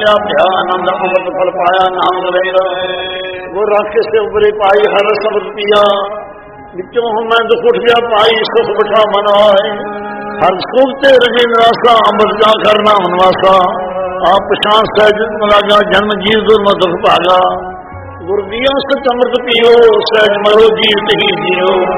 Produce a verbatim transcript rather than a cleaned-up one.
लिया भया आनंद अमृत फल पाया नाम रवेगा वो राखे से उबरे पाई हर शब्द पिया विचों मैं दुख उठ गया पाई सुख बिठा मन आए हर सूखते रहे निराशा अमृत जा करना मनवासा आप पछाण सहज लागा जन्म जीव दुर्म दुख भागा गुरदिया सच अमृत पियो सहज मरो जीव ही जियो।